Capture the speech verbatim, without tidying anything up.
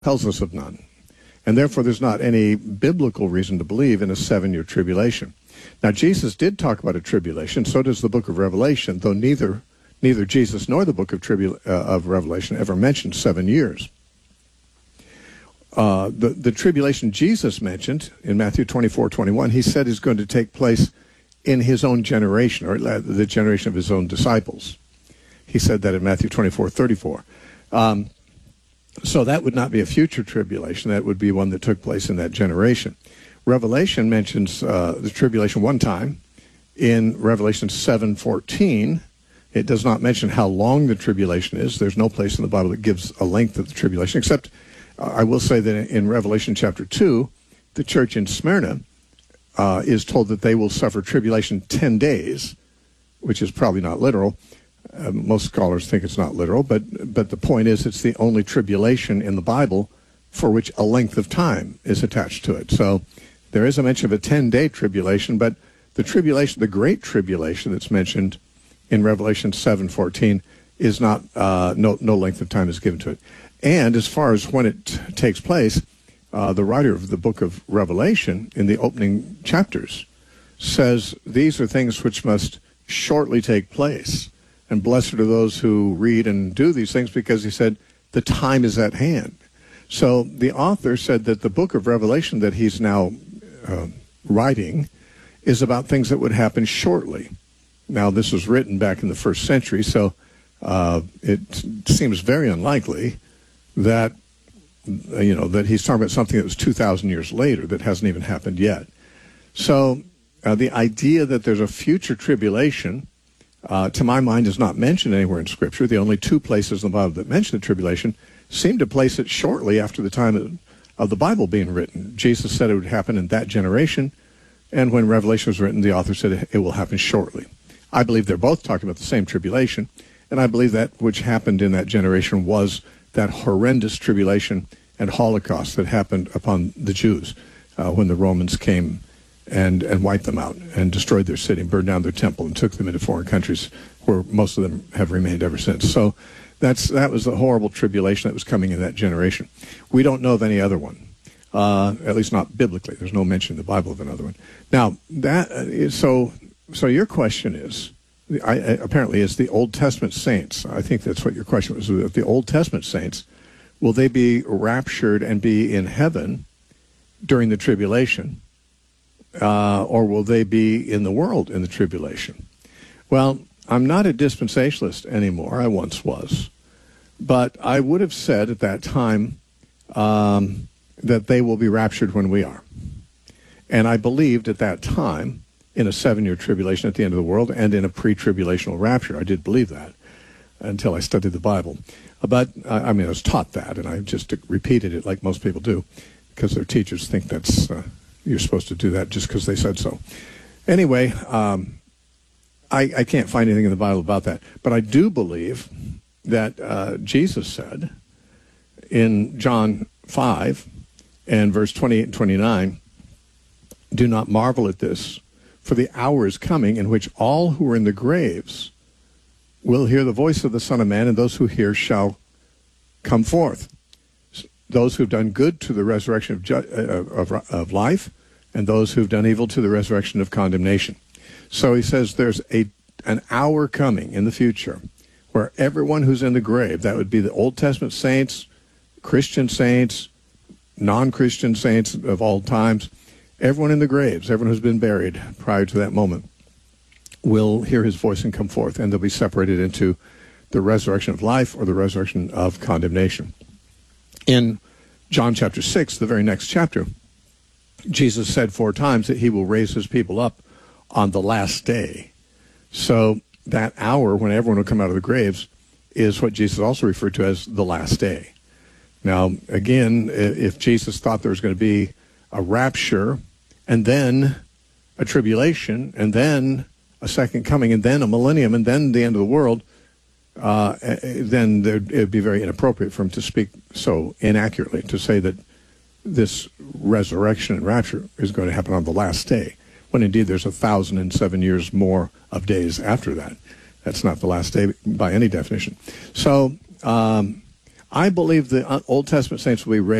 tells us of none. And therefore, there's not any biblical reason to believe in a seven-year tribulation. Now, Jesus did talk about a tribulation. So does the book of Revelation, though neither neither Jesus nor the book of, Tribul- uh, of Revelation ever mentioned seven years. Uh, the, the tribulation Jesus mentioned in Matthew twenty-four twenty-one, he said is going to take place in his own generation, or the generation of his own disciples. He said that in Matthew twenty-four thirty-four. Um, so that would not be a future tribulation. That would be one that took place in that generation. Revelation mentions uh, the tribulation one time in Revelation seven fourteen. It does not mention how long the tribulation is. There's no place in the Bible that gives a length of the tribulation, except uh, I will say that in Revelation chapter two, the church in Smyrna uh, is told that they will suffer tribulation ten days, which is probably not literal. Uh, most scholars think it's not literal, but but the point is it's the only tribulation in the Bible for which a length of time is attached to it. So there is a mention of a ten-day tribulation, but the tribulation, the great tribulation that's mentioned in Revelation seven fourteen is not, uh, no, no length of time is given to it. And as far as when it t- takes place, uh, the writer of the book of Revelation in the opening chapters says these are things which must shortly take place. And blessed are those who read and do these things, because he said the time is at hand. So the author said that the book of Revelation that he's now uh, writing is about things that would happen shortly. Now, this was written back in the first century, so uh, it seems very unlikely that, you know, that he's talking about something that was two thousand years later that hasn't even happened yet. So uh, the idea that there's a future tribulation, uh, to my mind, is not mentioned anywhere in Scripture. The only two places in the Bible that mention the tribulation seem to place it shortly after the time of, of the Bible being written. Jesus said it would happen in that generation, and when Revelation was written, the author said it will happen shortly. I believe they're both talking about the same tribulation, and I believe that which happened in that generation was that horrendous tribulation and Holocaust that happened upon the Jews uh, when the Romans came and, and wiped them out and destroyed their city and burned down their temple and took them into foreign countries where most of them have remained ever since. So that's that was the horrible tribulation that was coming in that generation. We don't know of any other one, uh, at least not biblically. There's no mention in the Bible of another one. Now, that is, so... So your question is, I, I, apparently, is the Old Testament saints, I think that's what your question was, the Old Testament saints, will they be raptured and be in heaven during the tribulation, uh, or will they be in the world in the tribulation? Well, I'm not a dispensationalist anymore. I once was. But I would have said at that time um, that they will be raptured when we are. And I believed at that time in a seven-year tribulation at the end of the world and in a pre-tribulational rapture. I did believe that until I studied the Bible. But, uh, I mean, I was taught that, and I just repeated it like most people do, because their teachers think that's, uh, you're supposed to do that just because they said so. Anyway, um, I, I can't find anything in the Bible about that. But I do believe that uh, Jesus said in John five and verse twenty-eight and twenty-nine, "Do not marvel at this, for the hour is coming in which all who are in the graves will hear the voice of the Son of Man, and those who hear shall come forth. Those who've done good to the resurrection of, ju- uh, of, of life, and those who've done evil to the resurrection of condemnation." So he says there's a an hour coming in the future where everyone who's in the grave, that would be the Old Testament saints, Christian saints, non-Christian saints of all times, everyone in the graves, everyone who's been buried prior to that moment, will hear his voice and come forth, and they'll be separated into the resurrection of life or the resurrection of condemnation. In John chapter six, the very next chapter, Jesus said four times that he will raise his people up on the last day. So that hour when everyone will come out of the graves is what Jesus also referred to as the last day. Now, again, if Jesus thought there was going to be a rapture, and then a tribulation, and then a second coming, and then a millennium, and then the end of the world, uh, then it would be very inappropriate for him to speak so inaccurately, to say that this resurrection and rapture is going to happen on the last day, when indeed there's a thousand and seven years more of days after that. That's not the last day by any definition. So um, I believe the uh, Old Testament saints will be raised